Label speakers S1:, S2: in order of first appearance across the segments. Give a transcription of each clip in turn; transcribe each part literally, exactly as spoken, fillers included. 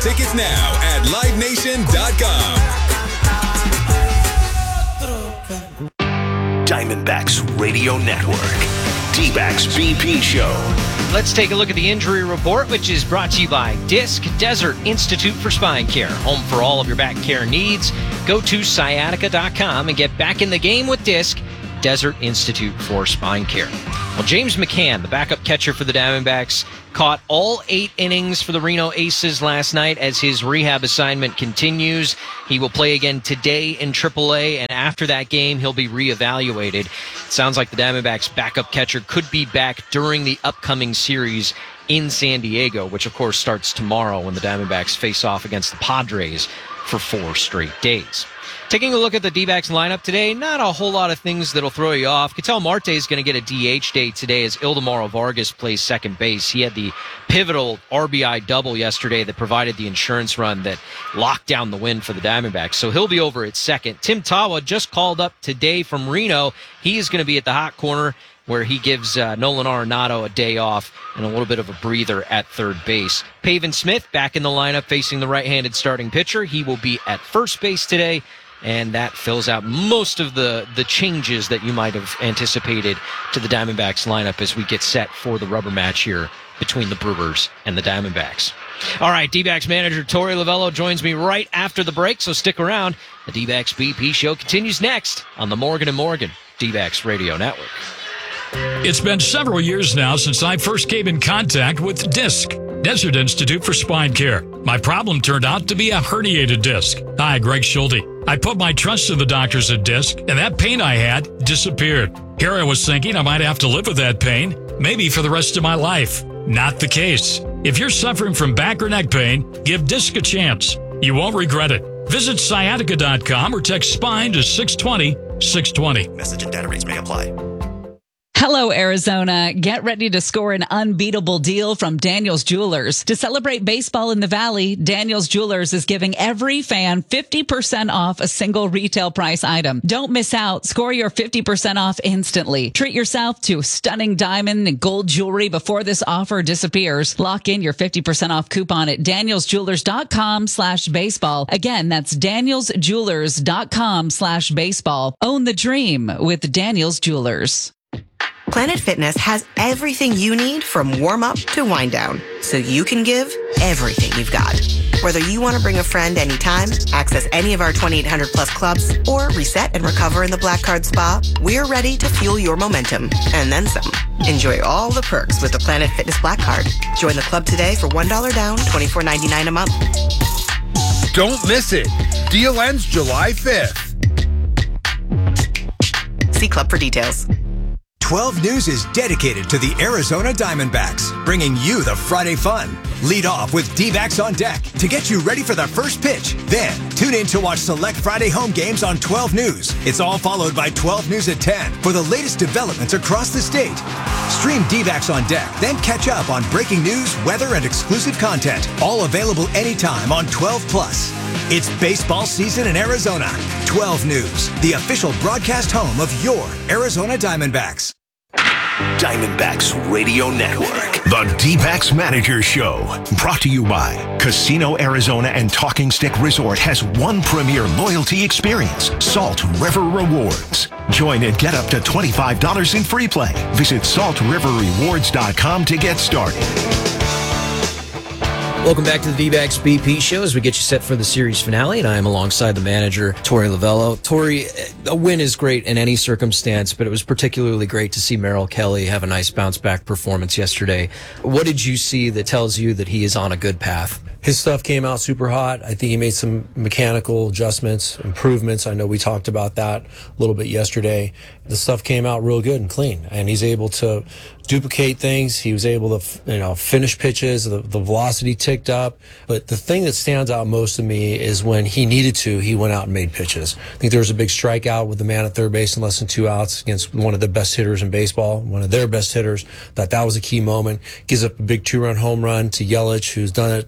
S1: tickets now at live nation dot com.
S2: Diamondbacks Radio Network. D-Backs B P Show.
S3: Let's take a look at the injury report, which is brought to you by Disc Desert Institute for Spine Care, home for all of your back care needs. Go to sciatica dot com and get back in the game with Disc Desert Institute for Spine Care. Well, James McCann, the backup catcher for the Diamondbacks, caught all eight innings for the Reno Aces last night as his rehab assignment continues. He will play again today in triple A, and after that game, he'll be reevaluated. It sounds like the Diamondbacks' backup catcher could be back during the upcoming series in San Diego, which, of course, starts tomorrow when the Diamondbacks face off against the Padres for four straight days. Taking a look at the D-backs lineup today, not a whole lot of things that'll throw you off. Ketel Marte is going to get a D H day today as Ildemaro Vargas plays second base. He had the pivotal R B I double yesterday that provided the insurance run that locked down the win for the Diamondbacks. So he'll be over at second. Tim Tawa just called up today from Reno. He is going to be at the hot corner where he gives uh, Nolan Arenado a day off and a little bit of a breather at third base. Pavin Smith back in the lineup facing the right-handed starting pitcher. He will be at first base today. And that fills out most of the, the changes that you might have anticipated to the Diamondbacks lineup as we get set for the rubber match here between the Brewers and the Diamondbacks. All right, D-backs manager Torey Lovullo joins me right after the break, so stick around. The D-backs B P show continues next on the Morgan and Morgan D-backs Radio Network.
S4: It's been several years now since I first came in contact with DISC, Desert Institute for Spine Care. My problem turned out to be a herniated disc. Hi, Greg Schulte. I put my trust in the doctors at DISC, and that pain I had disappeared. Here I was thinking I might have to live with that pain, maybe for the rest of my life. Not the case. If you're suffering from back or neck pain, give DISC a chance. You won't regret it. Visit sciatica dot com or text SPINE to six twenty, six twenty.
S5: Message and data rates may apply.
S6: Hello, Arizona. Get ready to score an unbeatable deal from Daniel's Jewelers. To celebrate baseball in the Valley, Daniel's Jewelers is giving every fan fifty percent off a single retail price item. Don't miss out. Score your fifty percent off instantly. Treat yourself to stunning diamond and gold jewelry before this offer disappears. Lock in your fifty percent off coupon at daniels jewelers dot com slash baseball. Again, that's daniels jewelers dot com slash baseball. Own the dream with Daniel's Jewelers.
S7: Planet Fitness has everything you need from warm-up to wind-down, so you can give everything you've got. Whether you want to bring a friend anytime, access any of our twenty-eight hundred plus clubs, or reset and recover in the Black Card Spa, we're ready to fuel your momentum, and then some. Enjoy all the perks with the Planet Fitness Black Card. Join the club today for one dollar down, twenty-four ninety-nine a month.
S8: Don't miss it. Deal ends July fifth.
S7: See club for details.
S9: twelve News is dedicated to the Arizona Diamondbacks, bringing you the Friday fun. Lead off with D-backs on deck to get you ready for the first pitch. Then, tune in to watch select Friday home games on twelve News. It's all followed by twelve News at ten for the latest developments across the state. Stream D-backs on deck, then catch up on breaking news, weather, and exclusive content. All available anytime on twelve plus. It's baseball season in Arizona. twelve News, the official broadcast home of your Arizona Diamondbacks.
S2: Diamondbacks Radio Network. The D-backs Manager Show. Brought to you by Casino Arizona and Talking Stick Resort has one premier loyalty experience, Salt River Rewards. Join and get up to twenty-five dollars in free play. Visit salt river rewards dot com to get started.
S3: Welcome back to the D-backs B P show as we get you set for the series finale, and I am alongside the manager, Torey Lovullo. Torey, a win is great in any circumstance, but it was particularly great to see Merrill Kelly have a nice bounce-back performance yesterday. What did you see that tells you that he is on a good path?
S10: His stuff came out super hot. I think he made some mechanical adjustments, improvements. I know we talked about that a little bit yesterday. The stuff came out real good and clean, and he's able to duplicate things. He was able to, you know, finish pitches. The, the velocity ticked up. But the thing that stands out most to me is when he needed to, he went out and made pitches. I think there was a big strikeout with the man at third base in less than two outs against one of the best hitters in baseball, one of their best hitters. Thought that was a key moment. Gives up a big two-run home run to Yelich, who's done it to a lot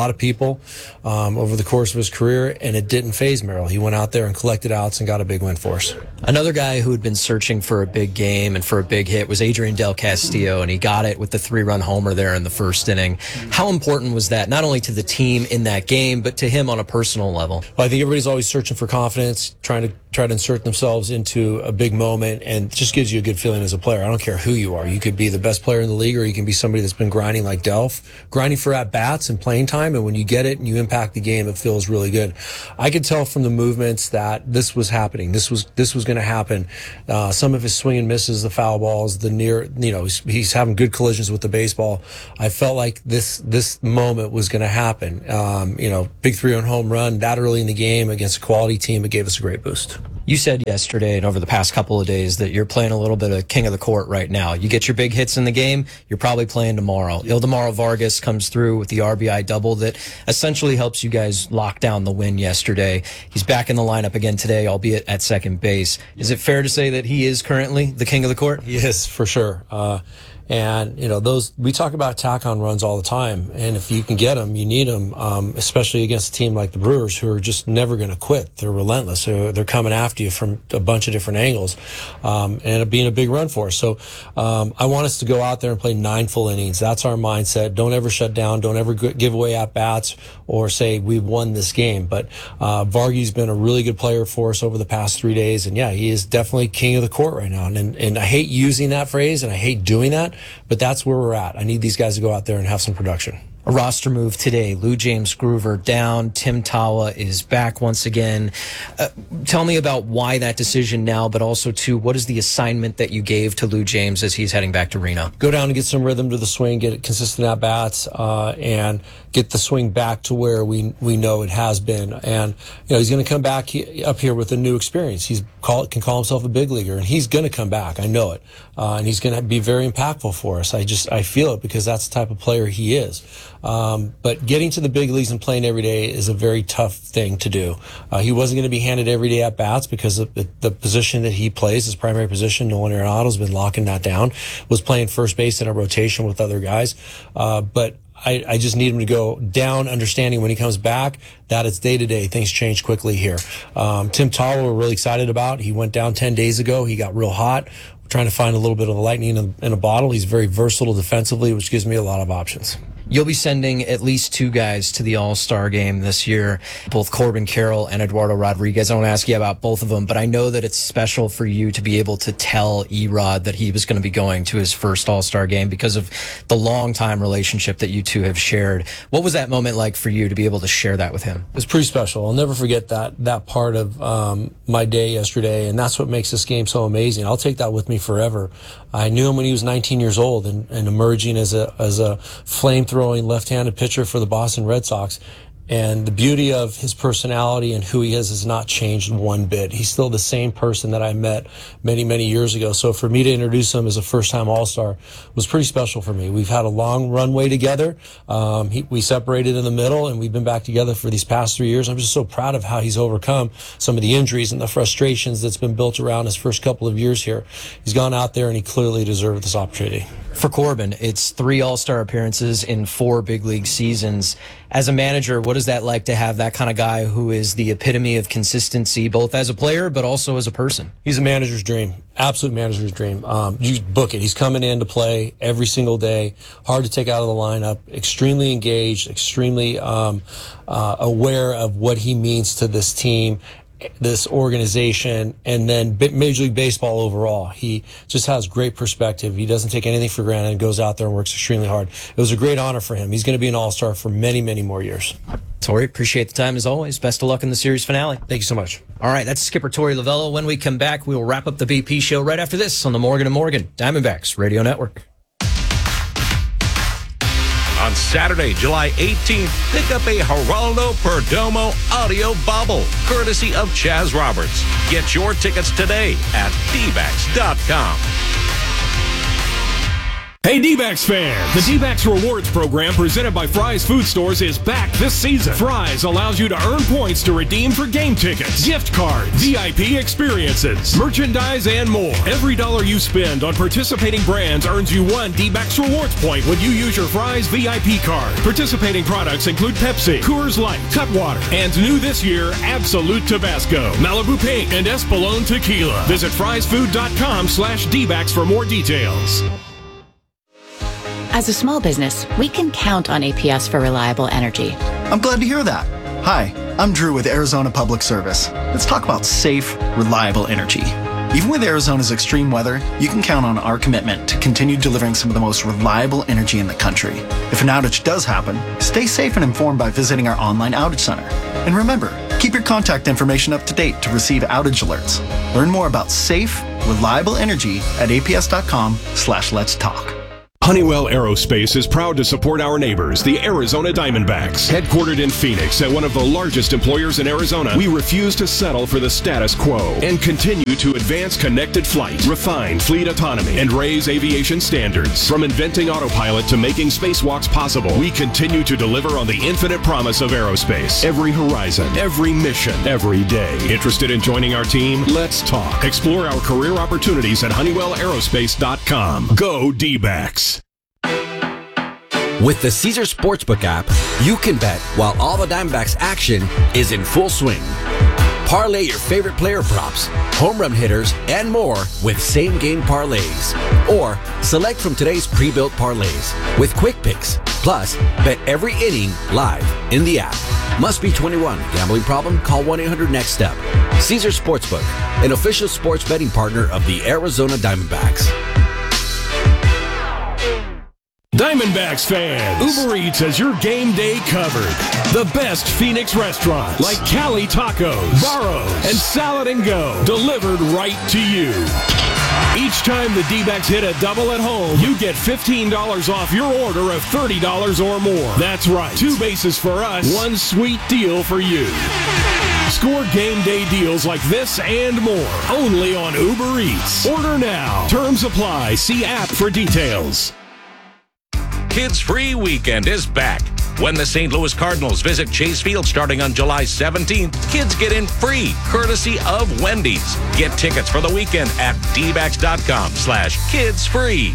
S10: lot of people um, over the course of his career, and it didn't faze Merrill. He went out there and collected outs and got a big win for us.
S5: Another guy who had been searching for a big game and for a big hit was Adrian Del Castillo, and he got it with the three-run homer there in the first inning. How important was that, not only to the team in that game, but to him on a personal level?
S10: Well, I think everybody's always searching for confidence, trying to try to insert themselves into a big moment, and it just gives you a good feeling as a player. I don't care who you are. You could be the best player in the league, or you can be somebody that's been grinding like Delph, grinding for at-bats and playing time, and when you get it and you impact the game, it feels really good. I could tell from the movements that this was happening. This was this was going to happen. Uh, some of his swing and misses, the foul balls, the near, you know, he's, he's having good collisions with the baseball. I felt like this this moment was going to happen. Um, you know, big three-run home run that early in the game against a quality team. It gave us a great boost.
S5: You said yesterday and over the past couple of days that you're playing a little bit of king of the court right now. You get your big hits in the game, you're probably playing tomorrow. Ildemaro Vargas comes through with the R B I double that essentially helps you guys lock down the win yesterday. He's back in the lineup again today, albeit at second base. Is it fair to say that he is currently the king of the court?
S10: He is, for sure. Uh, And, you know, those, we talk about tack on runs all the time. And if you can get them, you need them, um, especially against a team like the Brewers, who are just never going to quit. They're relentless. They're, they're coming after you from a bunch of different angles, um, and it being a big run for us. So, um, I want us to go out there and play nine full innings. That's our mindset. Don't ever shut down. Don't ever give away at bats or say we've won this game. But, uh, Vargy's been a really good player for us over the past three days. And yeah, he is definitely king of the court right now. And, and I hate using that phrase and I hate doing that. But that's where we're at. I need these guys to go out there and have some production.
S5: A roster move today. Lou James Groover down. Tim Tawa is back once again. Uh, tell me about why that decision now, but also, too, what is the assignment that you gave to Lou James as he's heading back to Reno?
S10: Go down and get some rhythm to the swing, get consistent at-bats, uh, and get the swing back to where we we know it has been. And, you know, he's going to come back he, up here with a new experience. He's call, can call himself a big leaguer, and he's going to come back. I know it. Uh, and he's going to be very impactful for us. I just, I feel it because that's the type of player he is. Um, but getting to the big leagues and playing every day is a very tough thing to do. Uh, he wasn't going to be handed every day at bats because of the, the position that he plays, his primary position. Nolan Arenado's been locking that down, was playing first base in a rotation with other guys. Uh, but I, I just need him to go down, understanding when he comes back that it's day to day. Things change quickly here. Um, Tim Tawa, we're really excited about. He went down ten days ago. He got real hot. We're trying to find a little bit of the lightning in a, in a bottle. He's very versatile defensively, which gives me a lot of options.
S5: You'll be sending at least two guys to the All-Star game this year, both Corbin Carroll and Eduardo Rodriguez. I don't ask you about both of them, but I know that it's special for you to be able to tell E-Rod that he was going to be going to his first All-Star game because of the long-time relationship that you two have shared. What was that moment like for you to be able to share that with him?
S10: It was pretty special. I'll never forget that that part of um, my day yesterday, and that's what makes this game so amazing. I'll take that with me forever. I knew him when he was nineteen years old and, and emerging as a as a flamethrowing left-handed pitcher for the Boston Red Sox. And the beauty of his personality and who he is has not changed one bit. He's still the same person that I met many, many years ago. So for me to introduce him as a first-time All-Star was pretty special for me. We've had a long runway together. Um, he, we separated in the middle, and we've been back together for these past three years. I'm just so proud of how he's overcome some of the injuries and the frustrations that's been built around his first couple of years here. He's gone out there, and he clearly deserved this opportunity.
S5: For Corbin, it's three All-Star appearances in four big league seasons. As a manager, what is that like to have that kind of guy who is the epitome of consistency, both as a player but also as a person?
S10: He's a manager's dream, absolute manager's dream. Um, you book it. He's coming in to play every single day, hard to take out of the lineup, extremely engaged, extremely um, uh, aware of what he means to this team, this organization, and then Major League Baseball overall. He just has great perspective. He doesn't take anything for granted and goes out there and works extremely hard. It was a great honor for him. He's going to be an All-Star for many, many more years.
S5: Torey, appreciate the time as always. Best of luck in the series finale.
S10: Thank you so much.
S5: All right, that's Skipper Torey Lovullo. When we come back, we will wrap up the B P show right after this on the Morgan and Morgan Diamondbacks Radio Network.
S11: On Saturday, July eighteenth, pick up a Geraldo Perdomo audio bobble, courtesy of Chaz Roberts. Get your tickets today at D backs dot com.
S12: Hey D-backs fans, the D-backs Rewards program presented by Fry's Food Stores is back this season. Fry's allows you to earn points to redeem for game tickets, gift cards, V I P experiences, merchandise, and more. Every dollar you spend on participating brands earns you one D-backs Rewards point when you use your Fry's V I P card. Participating products include Pepsi, Coors Light, Cutwater, and new this year, Absolute Tabasco, Malibu Pink, and Espolón Tequila. Visit frysfood.com slash D-backs for more details.
S13: As a small business, we can count on A P S for reliable energy.
S14: I'm glad to hear that. Hi, I'm Drew with Arizona Public Service. Let's talk about safe, reliable energy. Even with Arizona's extreme weather, you can count on our commitment to continue delivering some of the most reliable energy in the country. If an outage does happen, stay safe and informed by visiting our online outage center. And remember, keep your contact information up to date to receive outage alerts. Learn more about safe, reliable energy at aps.com slash let's talk.
S12: Honeywell Aerospace is proud to support our neighbors, the Arizona Diamondbacks. Headquartered in Phoenix and one of the largest employers in Arizona, we refuse to settle for the status quo and continue to advance connected flight, refine fleet autonomy, and raise aviation standards. From inventing autopilot to making spacewalks possible, we continue to deliver on the infinite promise of aerospace. Every horizon, every mission, every day. Interested in joining our team? Let's talk. Explore our career opportunities at honeywell aerospace dot com. Go D-backs.
S15: With the Caesars Sportsbook app, you can bet while all the Diamondbacks action is in full swing. Parlay your favorite player props, home run hitters, and more with same-game parlays. Or select from today's pre-built parlays with quick picks. Plus, bet every inning live in the app. Must be twenty-one. Gambling problem? Call one eight hundred next step. Caesars Sportsbook, an official sports betting partner of the Arizona Diamondbacks.
S12: Diamondbacks fans, Uber Eats has your game day covered. The best Phoenix restaurants like Cali Tacos, Barro's, and Salad and Go delivered right to you. Each time the D-backs hit a double at home, you get fifteen dollars off your order of thirty dollars or more. That's right. Two bases for us, one sweet deal for you. Score game day deals like this and more only on Uber Eats. Order now. Terms apply. See app for details.
S11: Kids Free Weekend is back. When the Saint Louis Cardinals visit Chase Field starting on July seventeenth, kids get in free, courtesy of Wendy's. Get tickets for the weekend at dbacks.com slash kids free.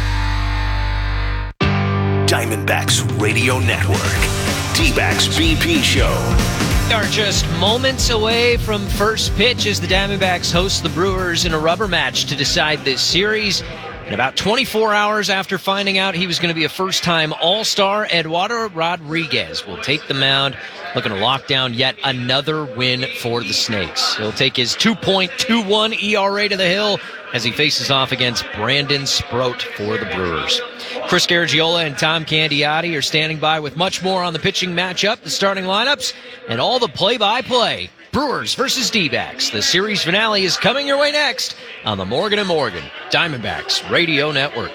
S2: Diamondbacks Radio Network. D-backs B P Show.
S3: We are just moments away from first pitch as the Diamondbacks host the Brewers in a rubber match to decide this series. And about twenty-four hours after finding out he was going to be a first-time All-Star, Eduardo Rodriguez will take the mound, looking to lock down yet another win for the Snakes. He'll take his two point two one E R A to the hill as he faces off against Brandon Sproat for the Brewers. Chris Garagiola and Tom Candiotti are standing by with much more on the pitching matchup, the starting lineups, and all the play-by-play. Brewers versus D-backs. The series finale is coming your way next on the Morgan and Morgan Diamondbacks Radio Network.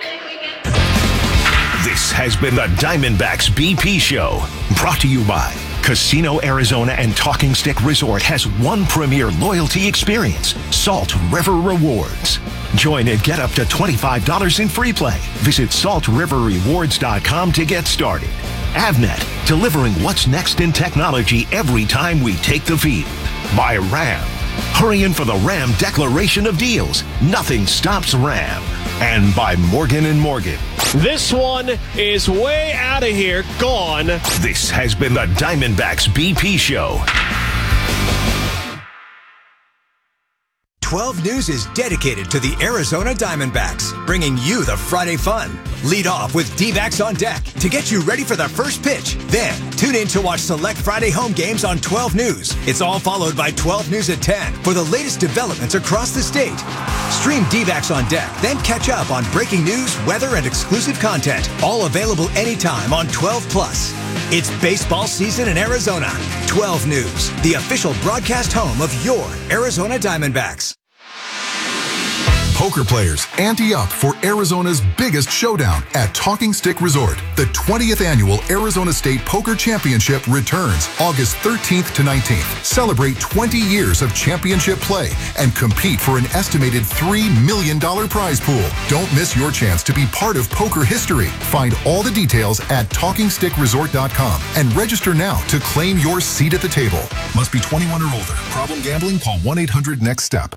S2: This has been the Diamondbacks B P Show, brought to you by Casino Arizona and Talking Stick Resort has one premier loyalty experience, Salt River Rewards. Join and get up to twenty-five dollars in free play. Visit salt river rewards dot com to get started. Avnet, delivering what's next in technology every time we take the field. By Ram. Hurry in for the Ram Declaration of Deals. Nothing stops Ram. And by Morgan and Morgan.
S16: This one is way out of here. Gone.
S2: This has been the Diamondbacks B P Show.
S9: twelve News is dedicated to the Arizona Diamondbacks, bringing you the Friday fun. Lead off with D-backs on deck to get you ready for the first pitch. Then, tune in to watch select Friday home games on twelve News. It's all followed by twelve News at ten for the latest developments across the state. Stream D-backs on deck, then catch up on breaking news, weather, and exclusive content. All available anytime on twelve plus. It's baseball season in Arizona. twelve News, the official broadcast home of your Arizona Diamondbacks.
S17: Poker players, ante up for Arizona's biggest showdown at Talking Stick Resort. The twentieth annual Arizona State Poker Championship returns August thirteenth to nineteenth. Celebrate twenty years of championship play and compete for an estimated three million dollars prize pool. Don't miss your chance to be part of poker history. Find all the details at talking stick resort dot com and register now to claim your seat at the table. Must be twenty-one or older. Problem gambling? Call one eight hundred next step.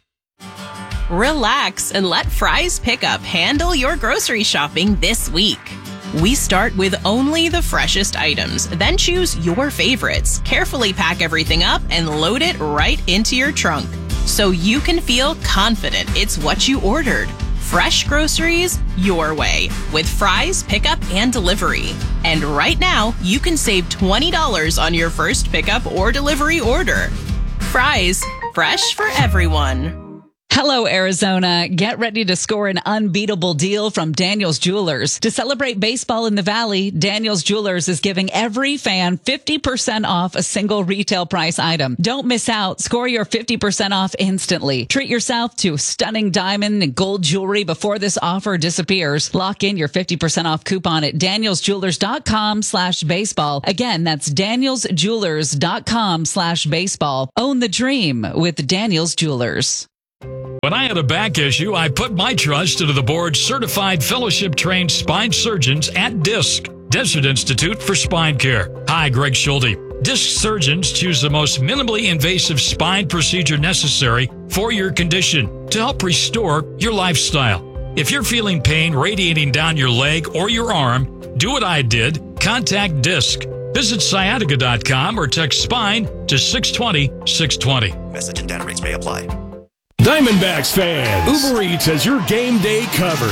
S18: Relax and let Fry's Pickup handle your grocery shopping this week. We start with only the freshest items, then choose your favorites, carefully pack everything up, and load it right into your trunk so you can feel confident it's what you ordered. Fresh groceries your way with Fry's Pickup and Delivery. And right now, you can save twenty dollars on your first pickup or delivery order. Fry's, fresh for everyone.
S6: Hello, Arizona. Get ready to score an unbeatable deal from Daniels Jewelers. To celebrate baseball in the Valley, Daniels Jewelers is giving every fan fifty percent off a single retail price item. Don't miss out. Score your fifty percent off instantly. Treat yourself to stunning diamond and gold jewelry before this offer disappears. Lock in your fifty percent off coupon at daniels jewelers dot com slash baseball. Again, that's daniels jewelers dot com slash baseball. Own the dream with Daniels Jewelers.
S4: When I had a back issue, I put my trust into the board's certified fellowship-trained spine surgeons at DISC, Desert Institute for Spine Care. Hi, Greg Schulte. DISC surgeons choose the most minimally invasive spine procedure necessary for your condition to help restore your lifestyle. If you're feeling pain radiating down your leg or your arm, do what I did. Contact DISC. Visit sciatica dot com or text SPINE to six two zero, six two zero.
S2: Message and data rates may apply.
S12: Diamondbacks fans, Uber Eats has your game day covered.